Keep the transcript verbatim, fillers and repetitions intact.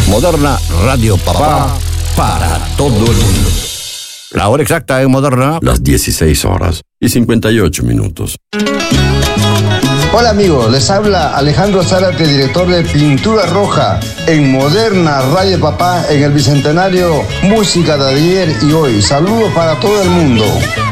Moderna Radio Papá para todo el mundo. La hora exacta en Moderna, las dieciséis horas y cincuenta y ocho minutos. Hola amigos, les habla Alejandro Zárate, director de Pintura Roja en Moderna Radio Papá en el Bicentenario Música de ayer y hoy. Saludos para todo el mundo.